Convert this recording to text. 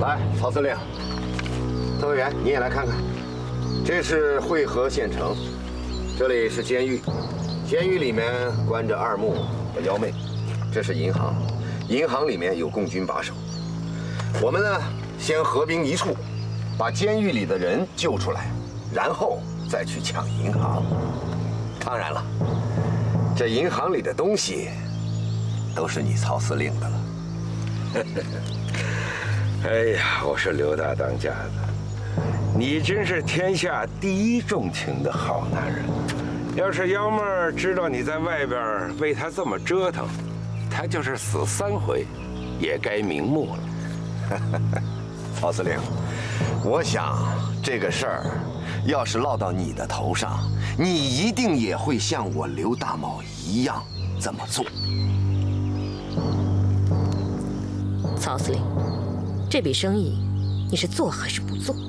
来，曹司令，特派员，你也来看看。这是会河县城，这里是监狱，监狱里面关着二木和幺妹。这是银行，银行里面有共军把守。我们呢，先合兵一处，把监狱里的人救出来，然后再去抢银行。当然了，这银行里的东西都是你曹司令的了。 哎呀，我说刘大当家的，你真是天下第一重情的好男人。要是幺妹儿知道你在外边为她这么折腾，她就是死3回，也该瞑目了。 曹司令，我想这个事儿要是落到你的头上，你一定也会像我刘大茂一样这么做。 曹司令，这笔生意你是做还是不做？